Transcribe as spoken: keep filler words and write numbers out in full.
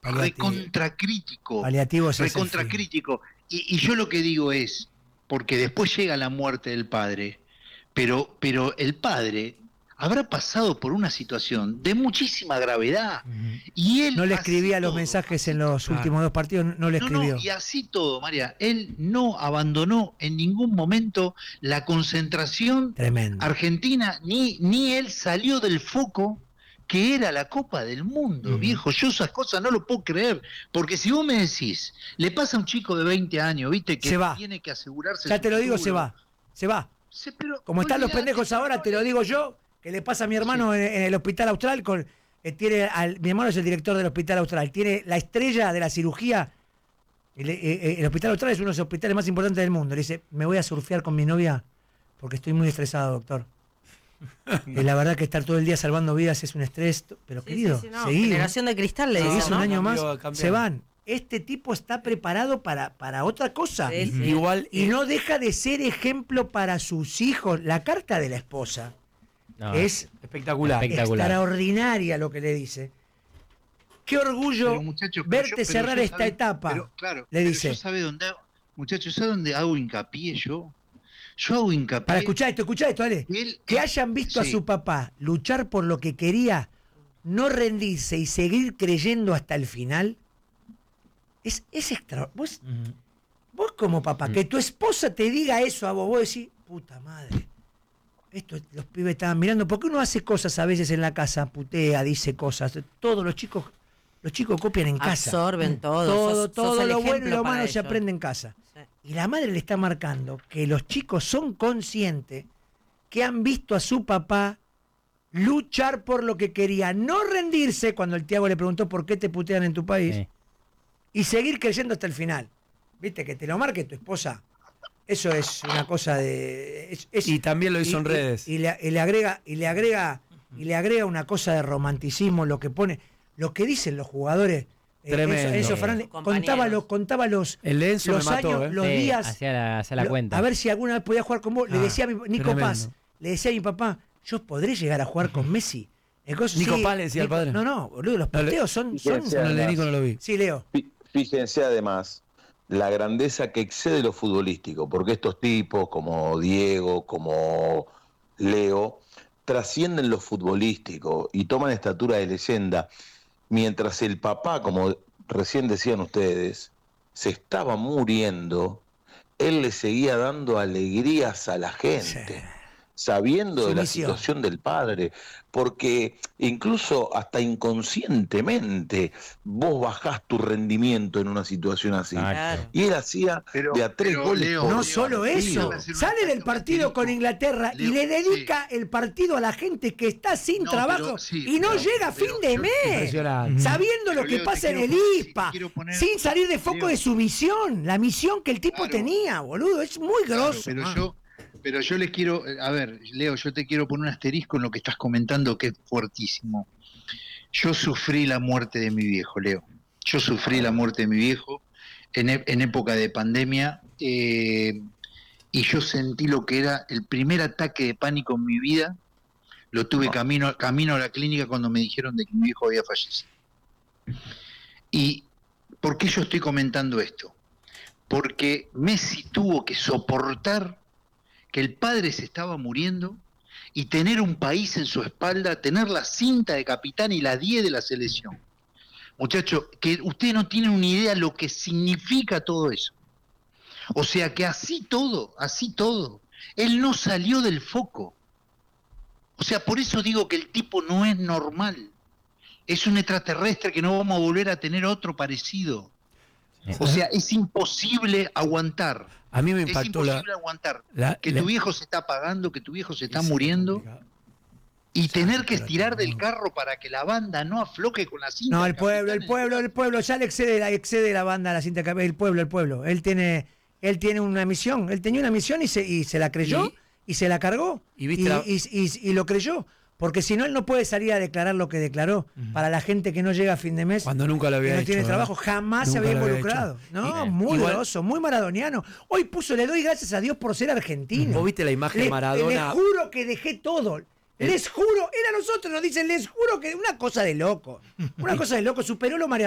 recontracrítico. Paliativos recontracrítico. Y, y yo lo que digo es, porque después llega la muerte del padre, pero, pero el padre habrá pasado por una situación de muchísima gravedad. Uh-huh. Y él no le escribía los todo, mensajes en los claro. últimos dos partidos, no le no, escribió. No, y así todo, María. Él no abandonó en ningún momento la concentración Tremendo. argentina, ni, ni él salió del foco que era la Copa del Mundo, uh-huh. viejo. Yo esas cosas no lo puedo creer. Porque si vos me decís, le pasa a un chico de veinte años, viste, que se va. tiene que asegurarse. Ya te lo digo, se va. Se va. Se, pero, Como están los pendejos ahora, te lo digo yo. Que le pasa a mi hermano sí. en, en el Hospital Austral, con, eh, tiene al, mi hermano es el director del Hospital Austral, tiene la estrella de la cirugía, el, eh, el Hospital Austral es uno de los hospitales más importantes del mundo, le dice, me voy a surfear con mi novia porque estoy muy estresado, doctor. Y la verdad que estar todo el día salvando vidas es un estrés, pero sí, querido, sí, sí, no. seguí, generación de cristal le dicen, ¿no? un año cambió, más, cambió. se van. Este tipo está preparado para, para otra cosa. Sí, sí. Igual, y eh, no deja de ser ejemplo para sus hijos. La carta de la esposa No, es espectacular, espectacular, extraordinaria lo que le dice. Qué orgullo pero, muchacho, pero verte yo, cerrar esta sabe, etapa. Pero, claro, le dice. Yo sabe dónde, muchachos, ¿sabe dónde hago hincapié yo? Yo hago hincapié. Para escuchar esto, escuchá esto, Ale. Él, que hayan visto sí. a su papá luchar por lo que quería, no rendirse y seguir creyendo hasta el final. Es, es extra. Vos, uh-huh. vos como papá, uh-huh. que tu esposa te diga eso a vos, vos decís, puta madre. Esto los pibes estaban mirando, porque uno hace cosas a veces en la casa, putea, dice cosas, todos los chicos, los chicos copian en casa. Absorben todo. Todo, sos, todo sos lo bueno y lo malo ellos. se aprende en casa. Sí. Y la madre le está marcando que los chicos son conscientes que han visto a su papá luchar por lo que quería, no rendirse cuando el Tiago le preguntó por qué te putean en tu país, sí. y seguir creyendo hasta el final. Viste, que te lo marque tu esposa. Eso es una cosa de. Es, es, y también lo hizo y, en redes. Y, y, le, y le agrega, y le agrega, y le agrega una cosa de romanticismo, lo que pone, lo que dicen los jugadores. Tremendo. Enzo, Enzo Fernández contaba los, contaba los, el Enzo los me mató, años, ¿eh? los sí, días. Hacía la, hacía la lo, cuenta. A ver si alguna vez podía jugar con vos. Ah, le decía a mi, Nico tremendo. Paz, le decía a mi papá, yo podré llegar a jugar con Messi. Cosa, Nico sí, Paz le decía Nico, al padre. No, no, boludo, los posteos son. son no, el de Nico no lo vi. Sí, Leo. Fíjense además la grandeza que excede lo futbolístico, porque estos tipos como Diego, como Leo, trascienden lo futbolístico y toman estatura de leyenda, mientras el papá, como recién decían ustedes, se estaba muriendo, él le seguía dando alegrías a la gente. Sí. Sabiendo Su de la misión. Situación del padre, porque incluso hasta inconscientemente vos bajás tu rendimiento en una situación así. Claro. Y él hacía pero, de a tres pero, goles. Leo, no Leo, solo eso, sale del partido con Inglaterra Leo, y le dedica sí. el partido a la gente que está sin no, trabajo pero, sí, y no pero, llega a fin pero, de mes, sabiendo lo que Leo, pasa en el I S P A, poner, sin salir de foco Leo. de su misión, la misión que el tipo claro. tenía, boludo, es muy grosso. Claro, pero yo Pero yo les quiero, a ver, Leo, yo te quiero poner un asterisco en lo que estás comentando, que es fuertísimo. Yo sufrí la muerte de mi viejo, Leo. Yo sufrí la muerte de mi viejo en, en época de pandemia eh, y yo sentí lo que era el primer ataque de pánico en mi vida. Lo tuve camino, camino a la clínica cuando me dijeron de que mi viejo había fallecido. ¿Y por qué yo estoy comentando esto? Porque Messi tuvo que soportar que el padre se estaba muriendo y tener un país en su espalda, tener la cinta de capitán y la diez de la selección. Muchachos, que ustedes no tienen una idea lo que significa todo eso. O sea que así todo, así todo, él no salió del foco. O sea, por eso digo que el tipo no es normal. Es un extraterrestre que no vamos a volver a tener otro parecido. O sea, es imposible aguantar. A mí me impactó es imposible la, aguantar la, que la, tu viejo se está apagando, que tu viejo se está muriendo y sí, tener que estirar no. del carro para que la banda no afloje con la cinta. No, el pueblo, el pueblo, el pueblo, ya le excede la, excede la banda a la cinta, el pueblo, el pueblo. Él tiene, él tiene una misión, él tenía una misión y se, y se la creyó y, y se la cargó y, y, la... y, y, y lo creyó. Porque si no, él no puede salir a declarar lo que declaró uh-huh. para la gente que no llega a fin de mes. Cuando nunca lo había que no hecho. tiene ¿verdad? trabajo, jamás nunca se había involucrado. No, sí. muy Igual, grosso, muy maradoniano. Hoy puso, le doy gracias a Dios por ser argentino. ¿Vos viste la imagen de Maradona? Les juro que dejé todo. Les juro, era nosotros, nos dicen, les juro que una cosa de loco. Una cosa de loco, superó lo Maradona.